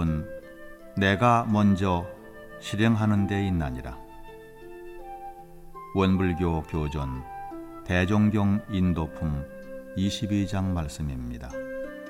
법은 내가 먼저 실행하는 데 있나니라. 원불교 교존 대종경 인도품 22장 말씀입니다.